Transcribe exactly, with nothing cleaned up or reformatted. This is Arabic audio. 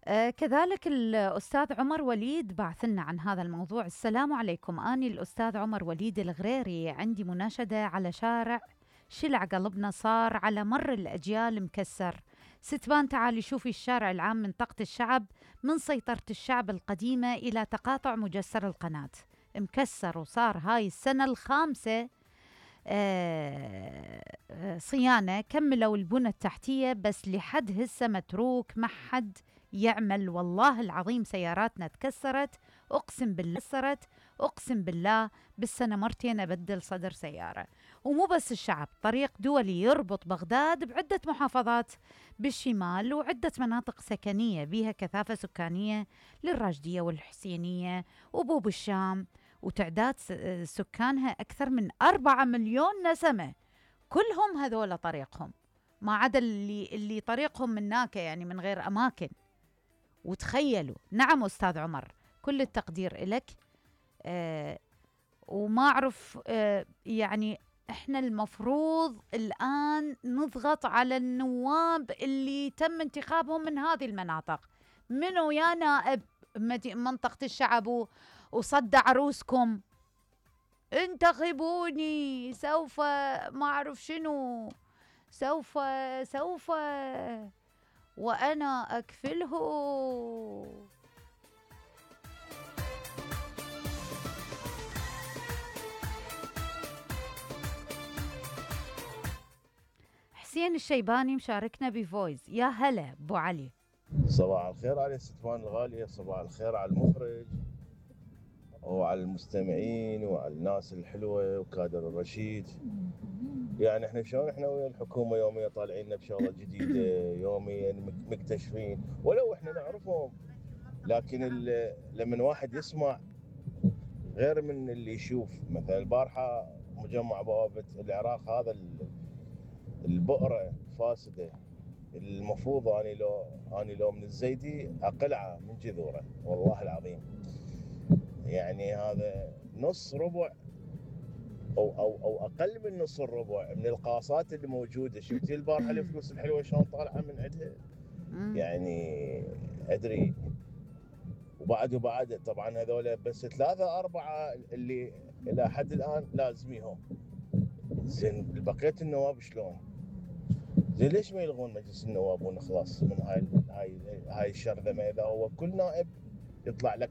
آه، كذلك الأستاذ عمر وليد بعث لنا عن هذا الموضوع. السلام عليكم، أني الأستاذ عمر وليد الغريري، عندي مناشدة على شارع شلع قلبنا صار على مر الأجيال مكسر. ستبان تعالي شوفي الشارع العام من طاقة الشعب، من سيطرة الشعب القديمة إلى تقاطع مجسر القناة، مكسر وصار هاي السنة الخامسة آه، آه، صيانة. كملوا البنى التحتية بس لحد هسه متروك، ما حد يعمل. والله العظيم سياراتنا تكسرت، أقسم بالله تكسرت، أقسم بالله بالسنة مرتين أبدل صدر سيارة. ومو بس الشعب، طريق دولي يربط بغداد بعدة محافظات بالشمال وعدة مناطق سكنية بها كثافة سكانية للراشدية والحسينية وبوب الشام، وتعداد س- سكانها أكثر من أربعة مليون نسمة، كلهم هذول طريقهم، ما عدا اللي اللي طريقهم من ناكا، يعني من غير أماكن. وتخيلوا، نعم أستاذ عمر، كل التقدير إلك. آه وما أعرف، آه يعني إحنا المفروض الآن نضغط على النواب اللي تم انتخابهم من هذه المناطق. منو يا نائب مدي- منطقة الشعب و- وصد عروسكم؟ انتخبوني سوف ما أعرف شنو، سوف سوف وأنا أكفله. حسين الشيباني مشاركنا بفويس. يا هلا أبو علي. صباح الخير على ستفان الغالية، صباح الخير على المخرج وعلى المستمعين وعلى الناس الحلوة وكادر الرشيد. يعني احنا شلون احنا ويا الحكومة يوميا طالعين لنا بشغلة جديدة، يوميا مك- مكتشفين ولو احنا نعرفهم، لكن ال- لما واحد يسمع غير من اللي يشوف. مثلا البارحة مجمع بوابة العراق هذا ال- البؤرة فاسدة، المفروض اني لو اني لو من الزيدي اقلعه من جذوره والله العظيم. يعني هذا نص ربع او او او اقل من نص الربع من القاصات اللي موجوده. شفتي البارحه الفلوس الحلوه شلون طالعه من عندها؟ مم. يعني ادري. وبعد وبعد طبعا هذول بس ثلاثه اربعه اللي الى حد الان لازميهم. زين بقيه النواب شلون؟ زين ليش ما يلغون مجلس النواب ونخلص من هاي هاي هاي الشرذمه؟ اذا هو كل نائب يطلع لك